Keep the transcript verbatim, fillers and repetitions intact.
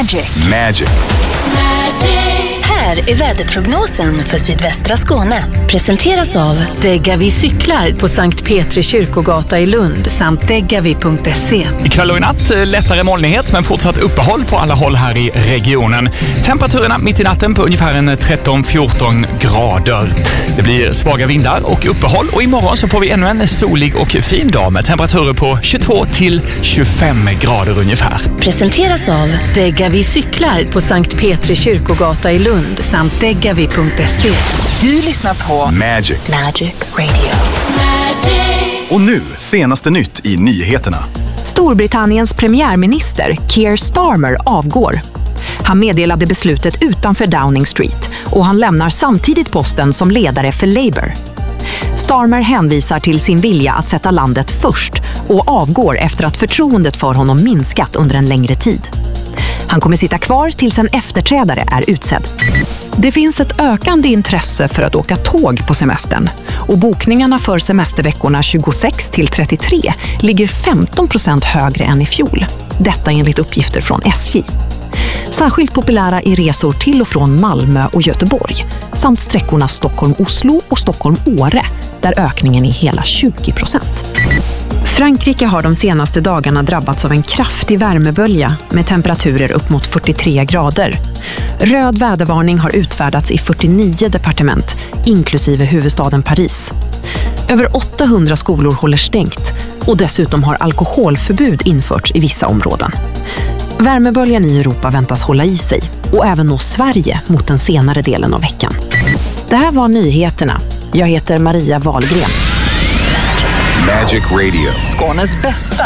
Magic. Magic. Här är väderprognosen för sydvästra Skåne. Presenteras av Degavi cyklar på Sankt Petri kyrkogata i Lund samt degavi punkt se. Ikväll och i natt lättare molnighet men fortsatt uppehåll på alla håll här i regionen. Temperaturerna mitt i natten på ungefär en tretton fjorton grader. Det blir svaga vindar och uppehåll och imorgon så får vi ännu en solig och fin dag med temperaturer på tjugotvå till tjugofem grader ungefär. Presenteras av Degavi cyklar på Sankt Petri kyrkogata i Lund samt degavi punkt se. Du lyssnar på Magic. Magic Radio. Magic. Och nu, senaste nytt i nyheterna. Storbritanniens premiärminister Keir Starmer avgår. Han meddelade beslutet utanför Downing Street och han lämnar samtidigt posten som ledare för Labour. Starmer hänvisar till sin vilja att sätta landet först och avgår efter att förtroendet för honom minskat under en längre tid. Han kommer sitta kvar tills en efterträdare är utsedd. Det finns ett ökande intresse för att åka tåg på semestern och bokningarna för semesterveckorna tjugosex till trettiotre ligger femton procent högre än i fjol. Detta enligt uppgifter från S J. Särskilt populära är resor till och från Malmö och Göteborg samt sträckorna Stockholm-Oslo och Stockholm-Åre där ökningen är hela tjugo procent. Frankrike har de senaste dagarna drabbats av en kraftig värmebölja med temperaturer upp mot fyrtiotre grader. Röd vädervarning har utfärdats i fyrtionio departement, inklusive huvudstaden Paris. Över åttahundra skolor håller stängt och dessutom har alkoholförbud införts i vissa områden. Värmeböljan i Europa väntas hålla i sig och även nå Sverige mot den senare delen av veckan. Det här var nyheterna. Jag heter Maria Wahlgren. Magic Radio. Skånes bästa